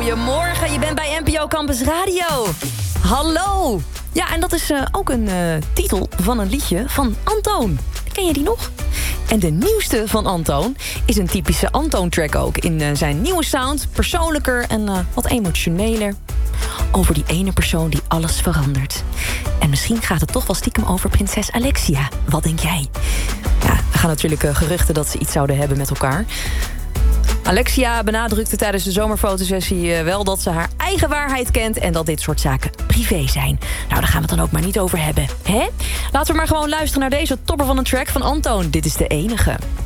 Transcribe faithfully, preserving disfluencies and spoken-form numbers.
Goedemorgen, je bent bij N P O Campus Radio. Hallo. Ja, en dat is uh, ook een uh, titel van een liedje van Antoon. Ken je die nog? En de nieuwste van Antoon is een typische Antoon-track ook. In uh, zijn nieuwe sound, persoonlijker en uh, wat emotioneler. Over die ene persoon die alles verandert. En misschien gaat het toch wel stiekem over prinses Alexia. Wat denk jij? Ja, er gaan natuurlijk uh, geruchten dat ze iets zouden hebben met elkaar. Alexia benadrukte tijdens de zomerfotosessie uh, wel dat ze haar eigen waarheid kent en dat dit soort zaken privé zijn. Nou, daar gaan we het dan ook maar niet over hebben, hè? Laten we maar gewoon luisteren naar deze topper van een track van Antoon. Dit is de enige.